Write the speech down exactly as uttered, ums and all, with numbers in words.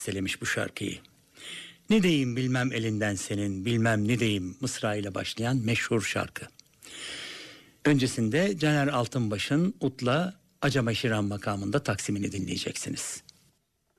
bestelemiş bu şarkıyı. Ne deyim bilmem elinden senin, bilmem ne deyim mısra ile başlayan meşhur şarkı. Öncesinde Caner Altınbaş'ın Ut'la Acama Şiran makamında taksimini dinleyeceksiniz.